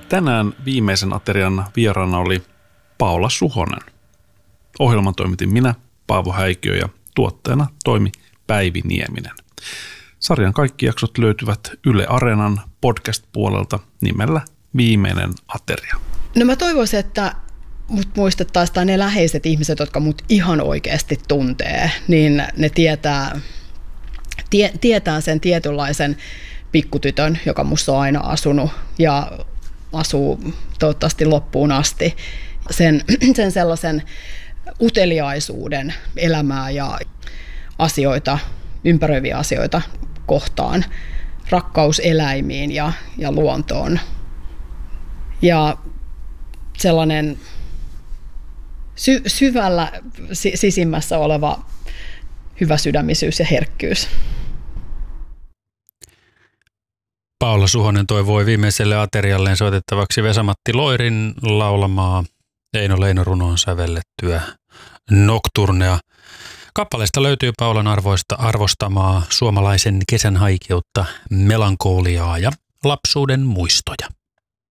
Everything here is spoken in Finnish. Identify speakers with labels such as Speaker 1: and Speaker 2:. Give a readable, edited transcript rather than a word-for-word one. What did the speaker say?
Speaker 1: Tänään viimeisen aterian vieraana oli Paula Suhonen. Ohjelman toimitin minä, Paavo Häikiö, ja tuottajana toimi Päivi Nieminen. Sarjan kaikki jaksot löytyvät Yle Areenan podcast-puolelta nimellä Viimeinen ateria.
Speaker 2: No mä toivoisin, että mut muistettaisiin, tai ne läheiset ihmiset, jotka mut ihan oikeasti tuntee, niin ne tietää sen tietynlaisen pikkutytön, joka musta on aina asunut ja asuu toivottavasti loppuun asti. Sen sellaisen uteliaisuuden elämää ja asioita, ympäröiviä asioita kohtaan, rakkaus eläimiin ja luontoon. Ja sellainen syvällä sisimmässä oleva hyväsydämisyys ja herkkyys.
Speaker 3: Paula Suhonen toivoi viimeiselle aterialleen soitettavaksi Vesa-Matti Loirin laulamaa Eino Leino-runoon sävellettyä Nocturnea. Kappaleesta löytyy Paulan arvostamaa suomalaisen kesän haikeutta, melankoliaa ja lapsuuden muistoja.